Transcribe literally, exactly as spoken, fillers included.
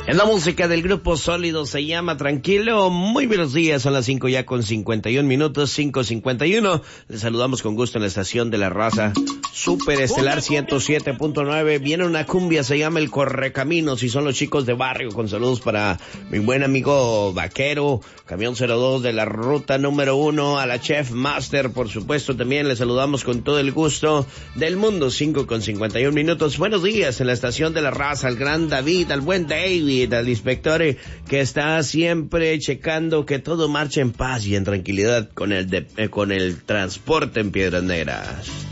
En la música del grupo Sólido se llama Tranquilo. Muy buenos días, son las cinco ya con cincuenta y un minutos, cinco cincuenta y uno. Les saludamos con gusto en la estación de la raza. Super Estelar ciento siete punto nueve. Viene una cumbia, se llama El Correcaminos y son los chicos de barrio. Con saludos para mi buen amigo Vaquero, camión cero dos de la ruta número uno, a la Chef Master, por supuesto, también les saludamos con todo el gusto del mundo. Cinco con cincuenta y un minutos. Buenos días en la estación de la raza, al gran David, al buen David, al inspector que está siempre checando que todo marche en paz y en tranquilidad con el de, eh, con el transporte en Piedras Negras.